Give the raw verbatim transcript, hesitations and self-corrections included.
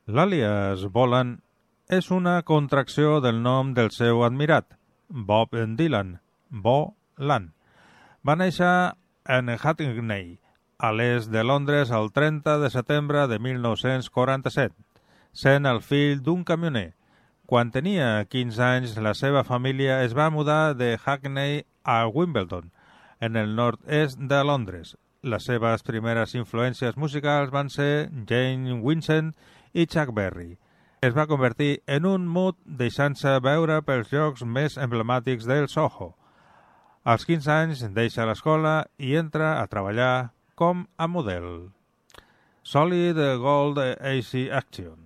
L'àlies Bolan és una contracció del nom del seu admirat, Bob Dylan, Bo Lan. Va néixer en Hackney, a l'est de Londres, el trenta de setembre de mil nou-cents quaranta-set, sent el fill d'un camioner. Quan tenia quinze anys, la seva família es va mudar de Hackney a Wimbledon, en el nord-est de Londres. Les seves primeres influències musicals van ser Jane Vincent i Chuck Berry. Es va convertir en un mut deixant-se veure pels llocs més emblemàtics del Soho. Als quinze anys deixa l'escola i entra a treballar com a model. Solid Gold A C Action.